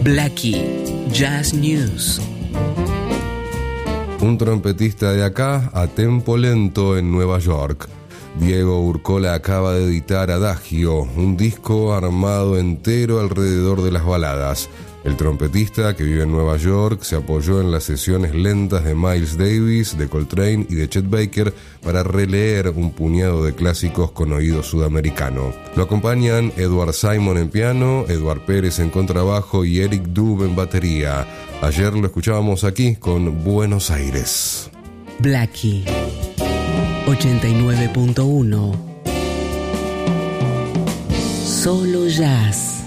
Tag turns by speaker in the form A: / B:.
A: Blackie Jazz News.
B: Un trompetista de acá a tempo lento en Nueva York. Diego Urcola acaba de editar Adagio, un disco armado entero alrededor de las baladas. El trompetista, que vive en Nueva York, se apoyó en las sesiones lentas de Miles Davis, de Coltrane y de Chet Baker para releer un puñado de clásicos con oído sudamericano. Lo acompañan Edward Simon en piano, Eduard Pérez en contrabajo y Eric Dube en batería. Ayer lo escuchábamos aquí con Buenos Aires.
A: Blackie 89.1. Solo jazz.